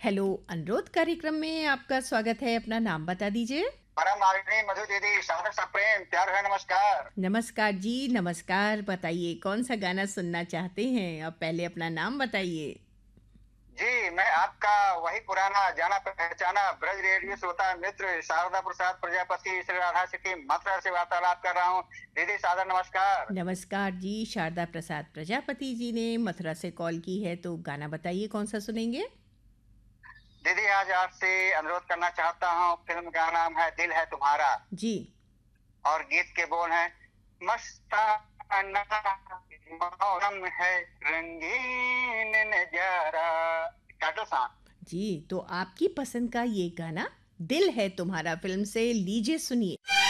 Hello, अनुरोध कार्यक्रम में आपका स्वागत है। अपना नाम बता दीजिए। परम आदरणीय मधु दीदी, सादर सा प्रेम प्यार है, नमस्कार। नमस्कार जी, नमस्कार। बताइए कौन-सा गाना सुनना चाहते हैं? अब पहले अपना नाम बताइए। जी, मैं आपका वही पुराना जाना-पहचाना ब्रज रेडियो श्रोता मित्र शारदा प्रसाद प्रजापति श्री राधा सिटी मथुरा से वार्तालाप कर रहा हूँ। दीदी सादर नमस्कार। नमस्कार जी, शारदा प्रसाद प्रजापति जी ने मथुरा से कॉल की है, तो गाना बताइए कौन-सा सुनेंगे? दीदी आज आपसे अनुरोध करना चाहता हूँ, फ़िल्म का नाम है दिल है तुम्हारा जी। और गीत के बोल हैं मस्ताना मौसम है रंगीन नजारा। Title song. जी, तो आपकी पसंद का ये गाना दिल है तुम्हारा फ़िल्म से लीजिए सुनिए।